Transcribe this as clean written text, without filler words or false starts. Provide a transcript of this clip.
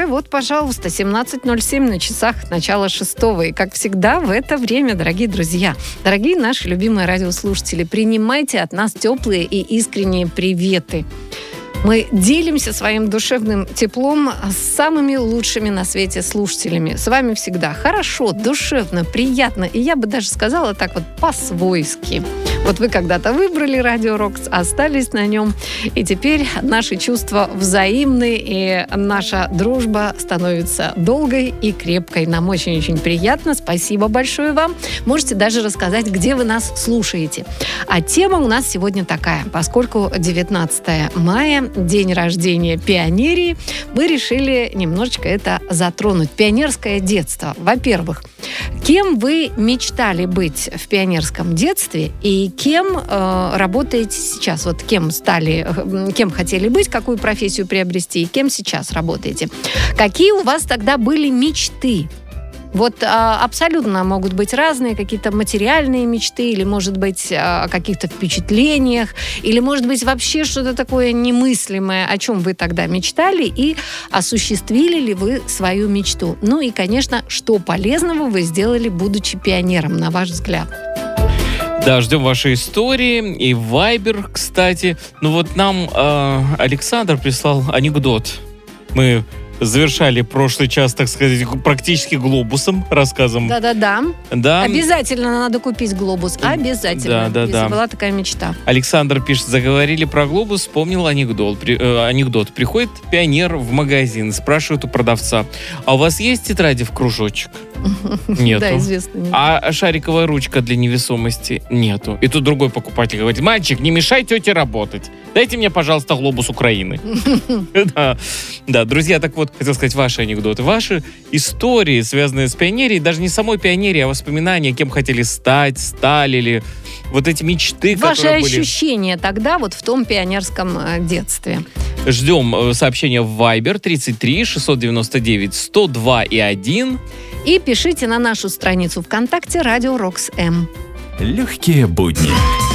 вот, пожалуйста, 17:07 на часах, начало 6. И, как всегда, в это время, дорогие друзья, дорогие наши любимые радиослушатели, принимайте от нас теплые и искренние приветы. Мы делимся своим душевным теплом с самыми лучшими на свете слушателями. С вами всегда хорошо, душевно, приятно. И я бы даже сказала так вот по-свойски. Вот вы когда-то выбрали Радио Рокс, остались на нем. И теперь наши чувства взаимны, и наша дружба становится долгой и крепкой. Нам очень-очень приятно. Спасибо большое вам. Можете даже рассказать, где вы нас слушаете. А тема у нас сегодня такая. Поскольку 19 мая, день рождения пионерии, мы решили немножечко это затронуть. Пионерское детство. Во-первых, кем вы мечтали быть в пионерском детстве и кем работаете сейчас? Вот кем хотели быть, какую профессию приобрести и кем сейчас работаете? Какие у вас тогда были мечты? Вот абсолютно могут быть разные какие-то материальные мечты, или, может быть, о каких-то впечатлениях, или, может быть, вообще что-то такое немыслимое, о чем вы тогда мечтали, и осуществили ли вы свою мечту. Ну и, конечно, что полезного вы сделали, будучи пионером, на ваш взгляд? Да, ждем вашей истории. И Вайбер, кстати. Ну вот нам Александр прислал анекдот. Мы завершали прошлый час, так сказать, практически глобусом, рассказом. Да-да-да. Да. Обязательно надо купить глобус. Обязательно. Да. Если была такая мечта. Александр пишет, заговорили про глобус, вспомнил анекдот. Приходит пионер в магазин, спрашивает у продавца, а у вас есть тетради в кружочек? Нету. Да, известно. А шариковая ручка для невесомости? Нету. И тут другой покупатель говорит, мальчик, не мешай тете работать. Дайте мне, пожалуйста, глобус Украины. Да, друзья, так вот, хотел сказать ваши анекдоты. Ваши истории, связанные с пионерией, даже не самой пионерией, а воспоминания, кем хотели стать, стали ли. Вот эти мечты, которые были. Ваши ощущения тогда вот в том пионерском детстве. Ждем сообщения в Viber 33 699 102 и 1. И пишите на нашу страницу ВКонтакте «Радио Рокс М». Легкие будни.